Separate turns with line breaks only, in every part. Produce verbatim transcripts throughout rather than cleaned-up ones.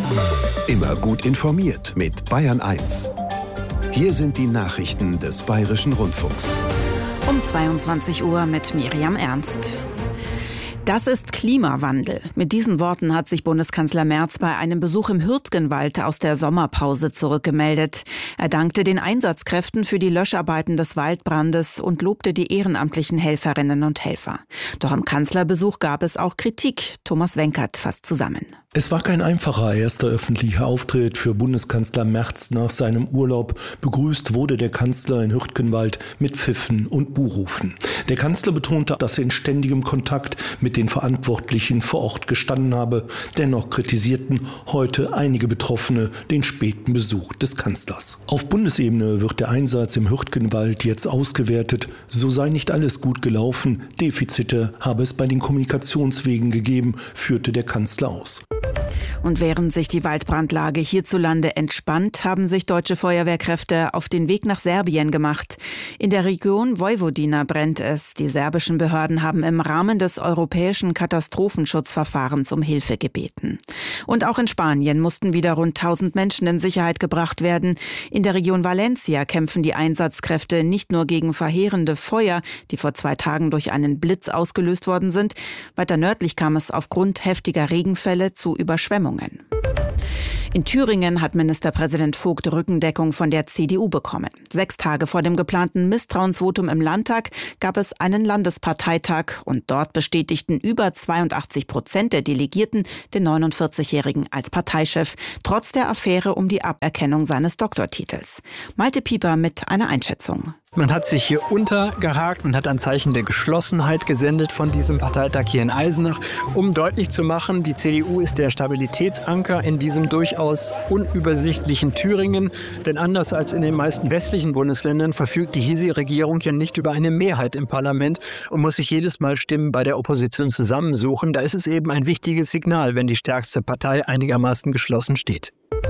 Immer gut informiert mit Bayern eins. Hier sind die Nachrichten des Bayerischen Rundfunks.
Um zweiundzwanzig Uhr mit Miriam Ernst. Das ist Klimawandel. Mit diesen Worten hat sich Bundeskanzler Merz bei einem Besuch im Hürtgenwald aus der Sommerpause zurückgemeldet. Er dankte den Einsatzkräften für die Löscharbeiten des Waldbrandes und lobte die ehrenamtlichen Helferinnen und Helfer. Doch am Kanzlerbesuch gab es auch Kritik. Thomas Wenkert fasst zusammen.
Es war kein einfacher erster öffentlicher Auftritt für Bundeskanzler Merz nach seinem Urlaub. Begrüßt wurde der Kanzler in Hürtgenwald mit Pfiffen und Buhrufen. Der Kanzler betonte, dass er in ständigem Kontakt mit den Verantwortlichen vor Ort gestanden habe. Dennoch kritisierten heute einige Betroffene den späten Besuch des Kanzlers. Auf Bundesebene wird der Einsatz im Hürtgenwald jetzt ausgewertet. So sei nicht alles gut gelaufen. Defizite habe es bei den Kommunikationswegen gegeben, führte der Kanzler aus.
Und während sich die Waldbrandlage hierzulande entspannt, haben sich deutsche Feuerwehrkräfte auf den Weg nach Serbien gemacht. In der Region Vojvodina brennt es. Die serbischen Behörden haben im Rahmen des europäischen Katastrophenschutzverfahrens um Hilfe gebeten. Und auch in Spanien mussten wieder rund tausend Menschen in Sicherheit gebracht werden. In der Region Valencia kämpfen die Einsatzkräfte nicht nur gegen verheerende Feuer, die vor zwei Tagen durch einen Blitz ausgelöst worden sind. Weiter nördlich kam es aufgrund heftiger Regenfälle zu Überschwemmungen. In Thüringen hat Ministerpräsident Vogt Rückendeckung von der C D U bekommen. Sechs Tage vor dem geplanten Misstrauensvotum im Landtag gab es einen Landesparteitag und dort bestätigten über zweiundachtzig Prozent der Delegierten den neunundvierzigjährigen als Parteichef, trotz der Affäre um die Aberkennung seines Doktortitels. Malte Pieper mit einer Einschätzung.
Man hat sich hier untergehakt und hat ein Zeichen der Geschlossenheit gesendet von diesem Parteitag hier in Eisenach, um deutlich zu machen, die C D U ist der Stabilitätsanker in diesem durchaus unübersichtlichen Thüringen. Denn anders als in den meisten westlichen Bundesländern verfügt die hiesige Regierung ja nicht über eine Mehrheit im Parlament und muss sich jedes Mal Stimmen bei der Opposition zusammensuchen. Da ist es eben ein wichtiges Signal, wenn die stärkste Partei einigermaßen geschlossen steht.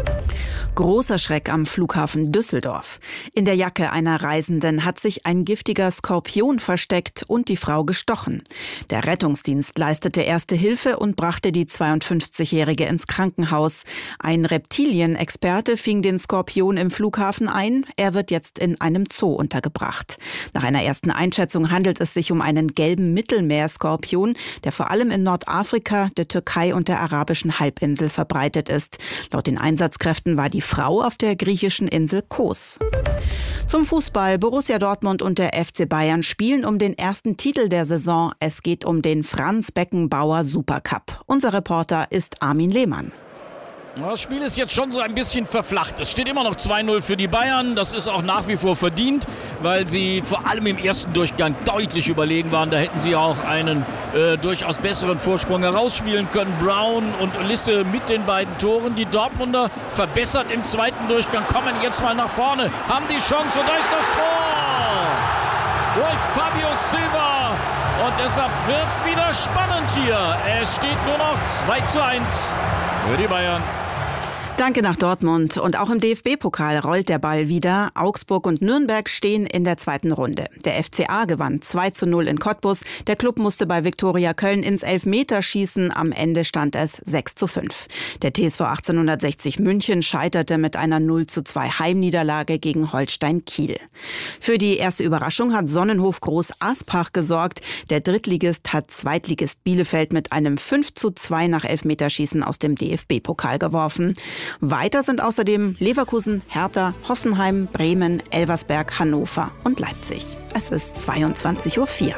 Großer Schreck am Flughafen Düsseldorf. In der Jacke einer Reisenden hat sich ein giftiger Skorpion versteckt und die Frau gestochen. Der Rettungsdienst leistete erste Hilfe und brachte die zweiundfünfzigjährige ins Krankenhaus. Ein Reptilienexperte fing den Skorpion im Flughafen ein. Er wird jetzt in einem Zoo untergebracht. Nach einer ersten Einschätzung handelt es sich um einen gelben Mittelmeerskorpion, der vor allem in Nordafrika, der Türkei und der arabischen Halbinsel verbreitet ist. Laut den Einsatzkräften war die Frau auf der griechischen Insel Kos. Zum Fußball. Borussia Dortmund und der F C Bayern spielen um den ersten Titel der Saison. Es geht um den Franz Beckenbauer Supercup. Unser Reporter ist Armin Lehmann.
Das Spiel ist jetzt schon so ein bisschen verflacht. Es steht immer noch zwei null für die Bayern. Das ist auch nach wie vor verdient, weil sie vor allem im ersten Durchgang deutlich überlegen waren. Da hätten sie auch einen äh, durchaus besseren Vorsprung herausspielen können. Brown und Ulisse mit den beiden Toren. Die Dortmunder verbessert im zweiten Durchgang, kommen jetzt mal nach vorne, haben die Chance und da ist das Tor durch Fabio Silva. Und deshalb wird es wieder spannend hier. Es steht nur noch zwei zu eins für die Bayern.
Danke nach Dortmund. Und auch im D F B-Pokal rollt der Ball wieder. Augsburg und Nürnberg stehen in der zweiten Runde. Der F C A gewann zwei zu null in Cottbus. Der Klub musste bei Viktoria Köln ins Elfmeterschießen. Am Ende stand es sechs zu fünf. Der T S V achtzehnhundertsechzig München scheiterte mit einer null zu zwei Heimniederlage gegen Holstein Kiel. Für die erste Überraschung hat Sonnenhof Groß Aspach gesorgt. Der Drittligist hat Zweitligist Bielefeld mit einem fünf zu zwei nach Elfmeterschießen aus dem D F B-Pokal geworfen. Weiter sind außerdem Leverkusen, Hertha, Hoffenheim, Bremen, Elversberg, Hannover und Leipzig. Es ist zweiundzwanzig Uhr vier.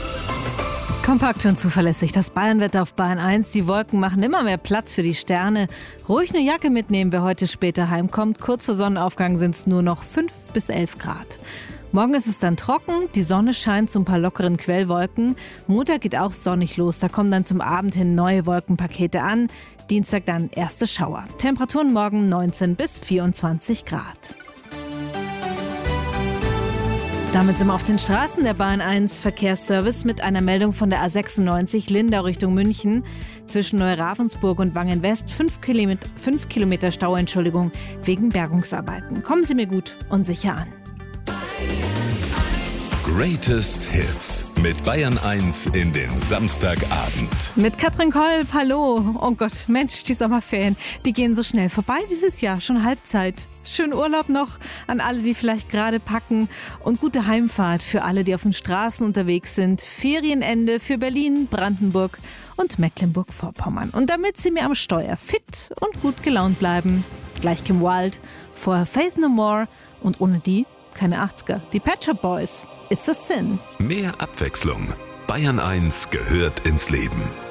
Kompakt und zuverlässig, das Bayernwetter auf Bayern eins. Die Wolken machen immer mehr Platz für die Sterne. Ruhig eine Jacke mitnehmen, wer heute später heimkommt. Kurz vor Sonnenaufgang sind es nur noch fünf bis elf Grad. Morgen ist es dann trocken, die Sonne scheint zu ein paar lockeren Quellwolken. Montag geht auch sonnig los, da kommen dann zum Abend hin neue Wolkenpakete an. Dienstag dann erste Schauer. Temperaturen morgen neunzehn bis vierundzwanzig Grad. Damit sind wir auf den Straßen der Bahn eins Verkehrsservice mit einer Meldung von der A sechsundneunzig Lindau Richtung München. Zwischen Neuravensburg und Wangen-West fünf Kilometer, fünf Kilometer Stau, Entschuldigung, wegen Bergungsarbeiten. Kommen Sie mir gut und sicher an.
Greatest Hits mit Bayern eins in den Samstagabend.
Mit Katrin Kolb, hallo. Oh Gott, Mensch, die Sommerferien, die gehen so schnell vorbei dieses Jahr, schon Halbzeit. Schönen Urlaub noch an alle, die vielleicht gerade packen und gute Heimfahrt für alle, die auf den Straßen unterwegs sind. Ferienende für Berlin, Brandenburg und Mecklenburg-Vorpommern. Und damit Sie mir am Steuer fit und gut gelaunt bleiben, gleich Kim Wilde, vorher Faith No More und ohne die keine achtziger. Die Pet Shop Boys, It's a Sin.
Mehr Abwechslung. Bayern eins gehört ins Leben.